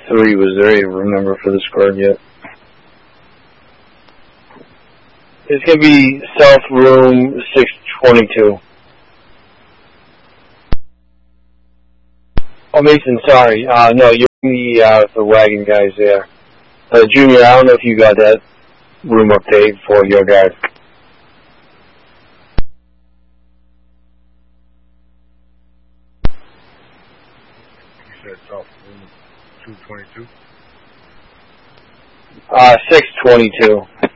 3 was there a room number for this card yet? It's going to be South Room 622. Oh, Mason, sorry. No, you're the wagon guys there. Junior, I don't know if you got that room update for your guys. You said South Room 222? 622.